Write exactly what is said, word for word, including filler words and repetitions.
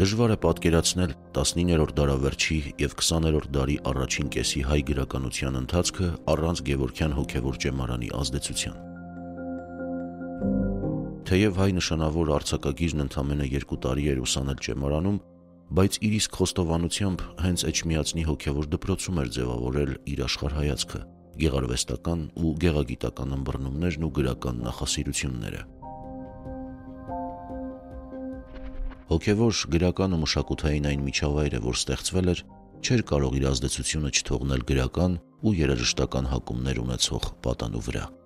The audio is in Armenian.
Դժվար է պատկերացնել տասնիններորդ դարավերջի և քսաներորդ դարի առաջին կեսի հայ գրականության ընթացքը առանց Գևորգյան հոգևոր ճեմարանի ազդեցության։ Թեև հայ նշանավոր արձակագիրն ընդամենը երկու տարի էր ուսանել ճեմարանում, բայց իր իսկ խոստովանությամբ հենց Էջմիածնի հոգևոր դպրոցում էր ձևավորել իր աշխարհայացքը, գեղարվեստական ու գեղագիտական ըմբռնումներն ու գրական նախասիրությունները։ Հոգևոր, գրական ու մշակութային այն միջավայրը, որ ստեղծվել էր, չէր կարող իր ազդեցությունը չթողնել գրական ու երաժշտական հակումներ ունեցող պատանու վրա։